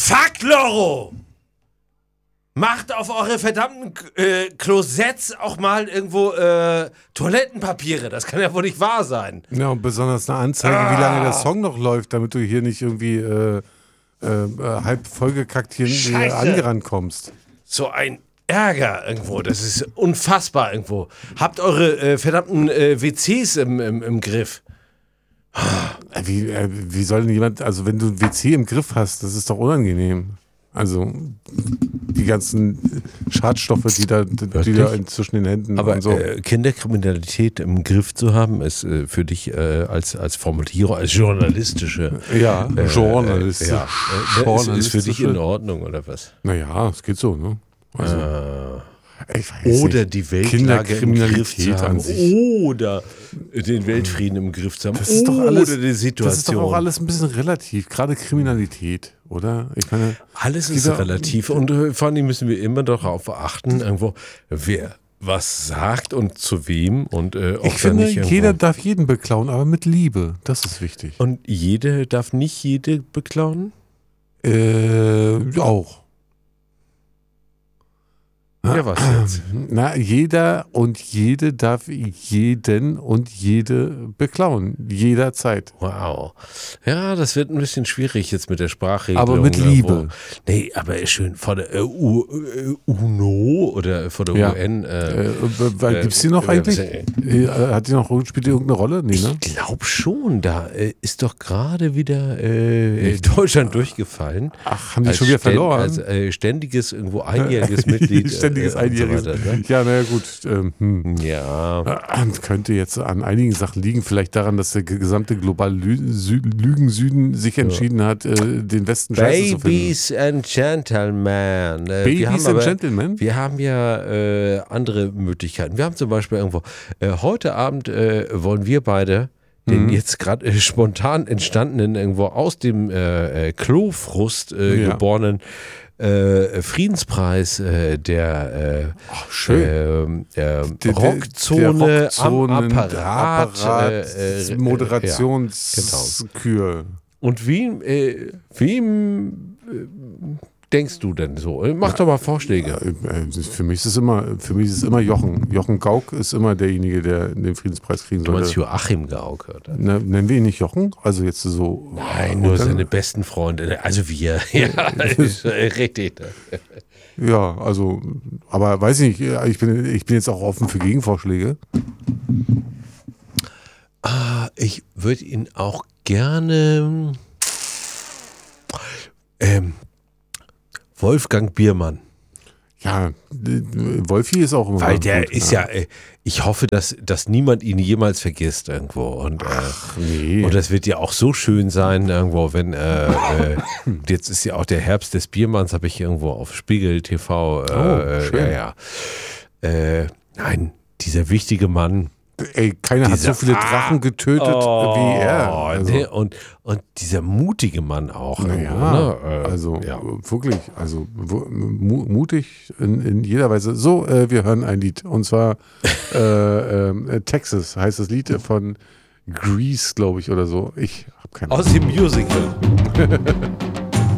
Fuck, Loro! Macht auf eure verdammten Klosetts auch mal irgendwo Toilettenpapiere. Das kann ja wohl nicht wahr sein. Ja, und besonders eine Anzeige, wie lange der Song noch läuft, damit du hier nicht irgendwie halb vollgekackt hier angerannt kommst. So ein Ärger irgendwo. Das ist unfassbar irgendwo. Habt eure verdammten WCs im Griff. Wie soll denn jemand, also wenn du ein WC im Griff hast, das ist doch unangenehm. Also die ganzen Schadstoffe, die da zwischen den Händen aber und so. Kinderkriminalität im Griff zu haben, ist für dich als Formulierung, als journalistische. Ja, journalistisch. Ist für dich in Ordnung, oder was? Naja, es geht so, ne? Also, ich weiß oder nicht. die Weltlage im Griff zu haben. An sich. Oder den Weltfrieden im Griff zu haben. Das ist doch alles, oder die Situation. Das ist doch auch alles ein bisschen relativ, gerade Kriminalität, oder? Ich meine, alles ist relativ und vor allem müssen wir immer darauf achten, irgendwo, wer was sagt und zu wem und ich finde, jeder darf jeden beklauen, aber mit Liebe, das ist wichtig. Und jede darf nicht jede beklauen? Auch. Ja, was jetzt? Na, jeder und jede darf jeden und jede beklauen. Jederzeit. Wow. Ja, das wird ein bisschen schwierig jetzt mit der Sprachregelung. Aber mit Liebe. Nee, aber schön vor der UNO oder vor der UN. Gibt es die noch eigentlich? Hat die noch, spielt die irgendeine Rolle? Nee, ne? Ich glaube schon. Da ist doch gerade wieder Deutschland durchgefallen. Ach, haben die schon wieder verloren? Als ständiges, irgendwo einjähriges Mitglied. Ständiges einjähriges. So weiter, ne? Ja, naja, gut. Ja. Könnte jetzt an einigen Sachen liegen. Vielleicht daran, dass der gesamte globale Lügen-Süden sich entschieden hat, den Westen scheiße zu finden. Babies and Gentlemen. Babies and Gentlemen? Wir haben ja andere Möglichkeiten. Wir haben zum Beispiel irgendwo, heute Abend wollen wir beide den jetzt gerade spontan entstandenen, irgendwo aus dem Klofrust geborenen Friedenspreis der Rockzone am Apparat Moderationskür. Genau. Und wem denkst du denn so? Mach doch mal Vorschläge. Für mich ist es immer Jochen. Jochen Gauck ist immer derjenige, der den Friedenspreis kriegen sollte. Du meinst Joachim Gauck, oder? Nennen wir ihn nicht Jochen? Also jetzt so. Nein, nur seine besten Freunde. Also wir. Ja, ist richtig. Ja, also, aber weiß ich nicht, ich bin jetzt auch offen für Gegenvorschläge. Ich würde ihn auch gerne Wolfgang Biermann. Ja, Wolfi ist auch immer. Weil der gut, ist ja, ich hoffe, dass niemand ihn jemals vergisst irgendwo. Und, nee. Und das wird ja auch so schön sein irgendwo, wenn jetzt ist ja auch der Herbst des Biermanns, habe ich irgendwo auf Spiegel TV. Schön. Nein, dieser wichtige Mann. Ey, keiner hat so viele Drachen getötet wie er. Also. Ne? Und dieser mutige Mann auch. Naja, wirklich, also mutig in jeder Weise. So, wir hören ein Lied. Und zwar Texas heißt das Lied von Grease, glaube ich, oder so. Ich habe keine Ahnung. Aus dem Musical.